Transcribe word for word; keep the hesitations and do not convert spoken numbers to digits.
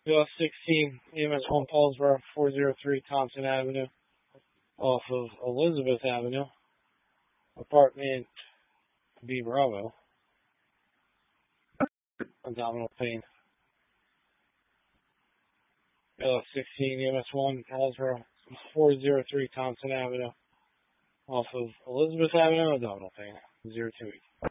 U S sixteen, E M S one Paulsboro, four oh three Thompson Avenue, off of Elizabeth Avenue, apartment B Bravo, abdominal pain. U S sixteen, E M S one Paulsboro, four oh three Thompson Avenue, off of Elizabeth Avenue, abdominal pain, zero two weeks.